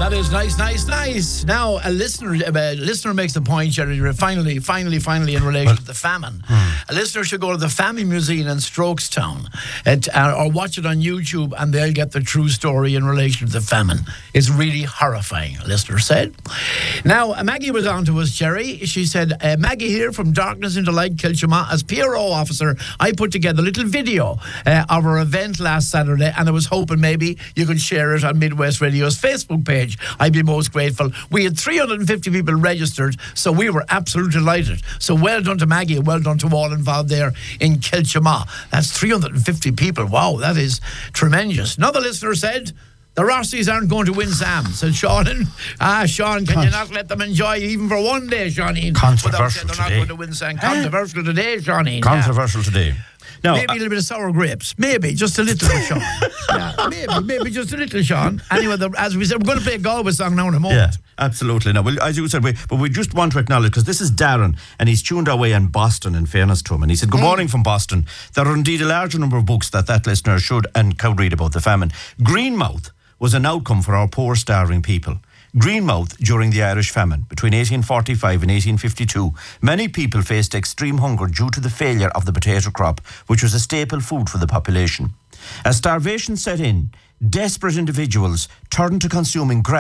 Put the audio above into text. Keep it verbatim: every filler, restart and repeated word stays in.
That is nice, nice, nice. Now, a listener a listener makes the point, Jerry, finally, finally, finally, in relation well, to the famine. Hmm. A listener should go to the Famine Museum in Strokestown at, uh, or watch it on YouTube, and they'll get the true story in relation to the famine. It's really horrifying, a listener said. Now, uh, Maggie was on to us, Jerry. She said, uh, Maggie here from Darkness into Light, Kilchama. As P R O officer, I put together a little video uh, of our event last Saturday, and I was hoping maybe you could share it on Midwest Radio's Facebook page. I'd be most grateful. We had three hundred fifty people registered, so we were absolutely delighted. So well done to Maggie, and well done to all involved there in Kilchama. That's three hundred fifty people. Wow, that is tremendous. Another listener said, the Rossies aren't going to win, Sam, said Sean. Ah, Sean, can Con- you not let them enjoy even for one day, Shawneen? Controversial they're today. They're not going to win, Sam. Controversial today, Shawneen. Controversial yeah. today. No, maybe a little bit of sour grapes. Maybe, just a little, Sean. Yeah, maybe, maybe just a little, Sean. Anyway, the, as we said, we're going to play a Galway song now in a moment. Yeah, absolutely. No, well, as you said, we, but we just want to acknowledge, because this is Darren, and he's tuned our way in Boston, in fairness to him. And he said, good mm. morning from Boston. There are indeed a larger number of books that that listener should and could read about the famine. Greenmouth was an outcome for our poor, starving people. Greenmouth, during the Irish famine, between eighteen forty-five and eighteen fifty-two, many people faced extreme hunger due to the failure of the potato crop, which was a staple food for the population. As starvation set in, desperate individuals turned to consuming grass